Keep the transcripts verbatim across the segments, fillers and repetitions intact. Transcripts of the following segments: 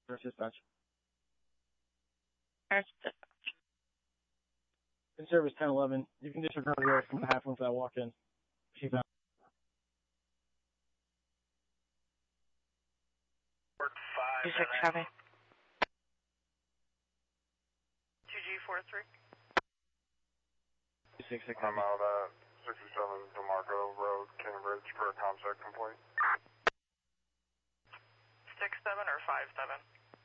Nurse dispatch. Nurse dispatch. In service ten eleven. You can disregard the from the half once I walk in. She found. two six copy. two G four three. two six six I'm out at sixty-seven DeMarco Road, Cambridge for a contact complaint. six seven or five seven?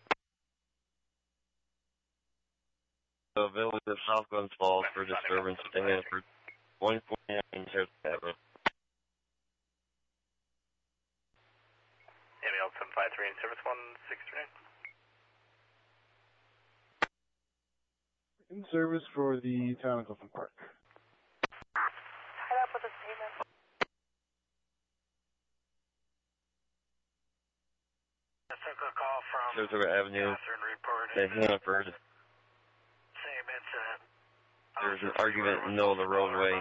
The village of South Glens Falls for disturbance at the Hanford. one forty-nine South Avenue. M L seven five three in service one six three nine. In service for the town of Clifton Park. Head up with a statement. I took a call from Saratoga Avenue, Catherine reported the Hanford. same incident. There's an argument in the middle of the roadway.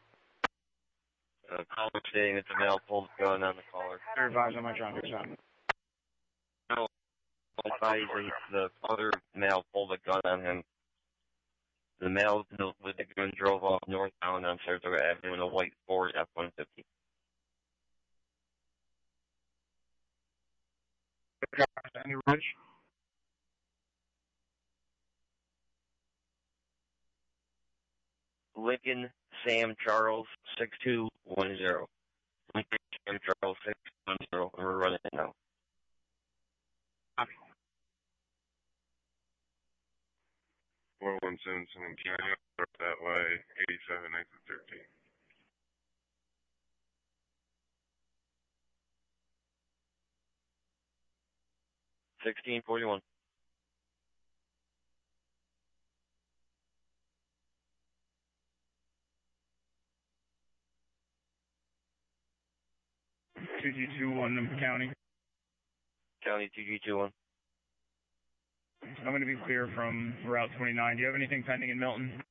A caller stating that the male pulled a gun on the caller. They're advised on my traffic stop. No, advised that the other male pulled a gun on him. The male with the gun drove off northbound on Saratoga Avenue in a white Ford F one fifty. Any Ridge? Lincoln Sam Charles six two one zero. Lincoln Sam Charles six two one zero, and we're running it now. Copy. four one seven seven County, that way, eighty-seven exit thirteen. sixteen forty-one. two G two one County. County two G two one. I'm going to be clear from Route twenty-nine. Do you have anything pending in Milton?